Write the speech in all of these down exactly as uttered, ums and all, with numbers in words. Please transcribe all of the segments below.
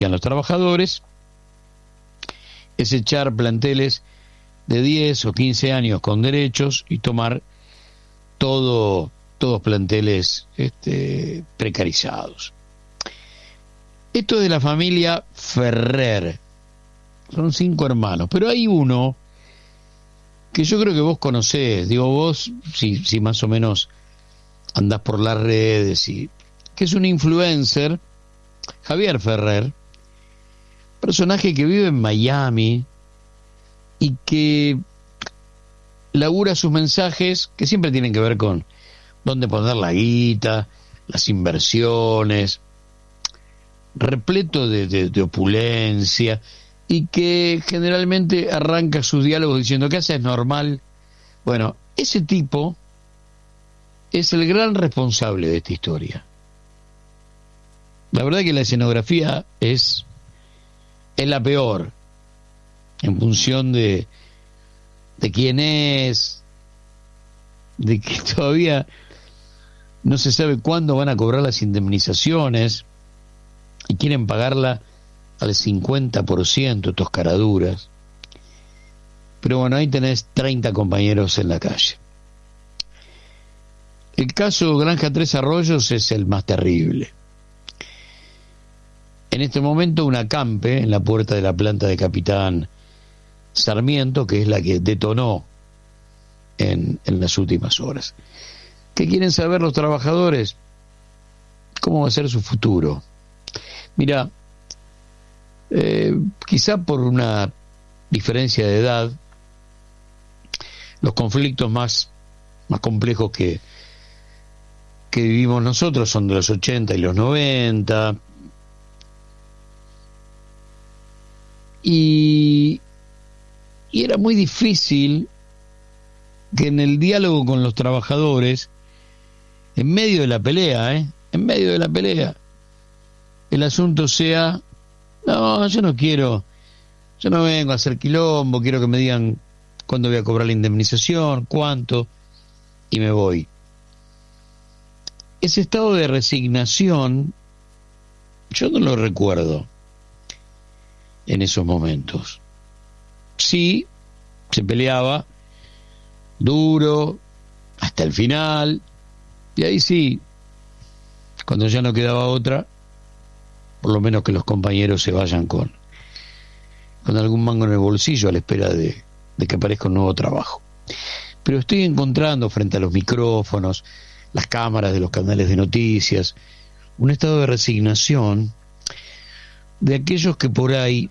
los trabajadores es echar planteles de diez o quince años con derechos y tomar todo, todos planteles este, precarizados. Esto es de la familia Ferrer. Son cinco hermanos, pero hay uno que yo creo que vos conocés, digo vos, si, si más o menos andás por las redes, y, que es un influencer, Javier Ferrer, personaje que vive en Miami y que labura sus mensajes que siempre tienen que ver con dónde poner la guita, las inversiones, repleto de, de, de opulencia, y que generalmente arranca sus diálogos diciendo ¿qué haces normal? Bueno, ese tipo es el gran responsable de esta historia. La verdad que la escenografía es, es la peor, en función de, de quién es, de que todavía no se sabe cuándo van a cobrar las indemnizaciones y quieren pagarla al cincuenta por ciento, estos caraduras. Pero bueno, ahí tenés treinta compañeros en la calle. El caso Granja Tres Arroyos es el más terrible. En este momento un acampe en la puerta de la planta de Capitán Sarmiento, que es la que detonó en, en las últimas horas. ¿Qué quieren saber los trabajadores? ¿Cómo va a ser su futuro? Mira, eh, quizá por una diferencia de edad, los conflictos más, más complejos que, que vivimos nosotros son de los ochenta y los noventa, y, y era muy difícil que en el diálogo con los trabajadores, en medio de la pelea, ¿eh? en medio de la pelea, el asunto sea, no, yo no quiero, yo no vengo a hacer quilombo, quiero que me digan cuándo voy a cobrar la indemnización, cuánto, y me voy. Ese estado de resignación, yo no lo recuerdo en esos momentos. Sí, se peleaba duro, hasta el final, y ahí sí, cuando ya no quedaba otra, por lo menos que los compañeros se vayan con, con algún mango en el bolsillo a la espera de, de que aparezca un nuevo trabajo. Pero estoy encontrando frente a los micrófonos, las cámaras de los canales de noticias, un estado de resignación de aquellos que por ahí,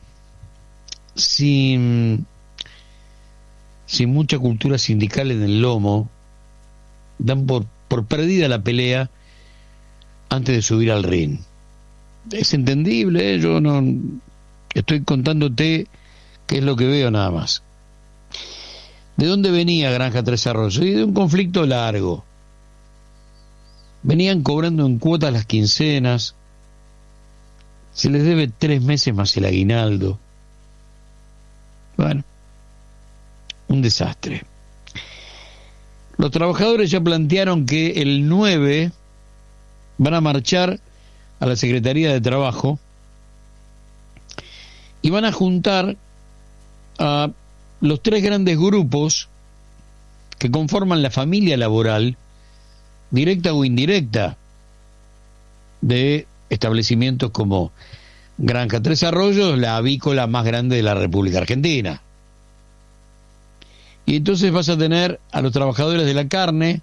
sin, sin mucha cultura sindical en el lomo, dan por, por perdida la pelea antes de subir al ring. Es entendible, ¿eh? Yo no estoy contándote qué es lo que veo nada más. ¿De dónde venía Granja Tres Arroyos? Y de un conflicto largo. Venían cobrando en cuotas las quincenas, se les debe tres meses más el aguinaldo. Bueno, un desastre. Los trabajadores ya plantearon que el nueve van a marchar a la Secretaría de Trabajo y van a juntar a los tres grandes grupos que conforman la familia laboral, directa o indirecta, de establecimientos como Granja Tres Arroyos, la avícola más grande de la República Argentina. Y entonces vas a tener a los trabajadores de la carne,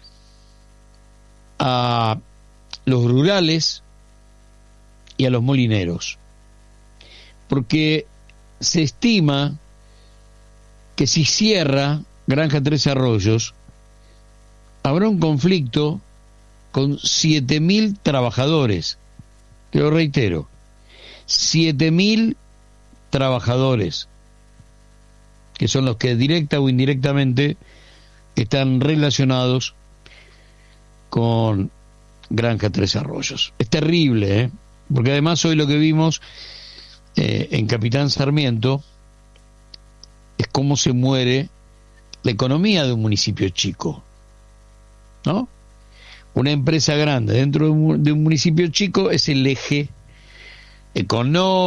a los rurales y a los molineros, porque se estima que si cierra Granja Tres Arroyos habrá un conflicto con siete mil trabajadores. Te lo reitero, siete mil trabajadores, que son los que directa o indirectamente están relacionados con Granja Tres Arroyos. Es terrible, ¿eh? Porque además hoy lo que vimos eh, en Capitán Sarmiento es cómo se muere la economía de un municipio chico, ¿no? Una empresa grande dentro de un, de un municipio chico es el eje económica,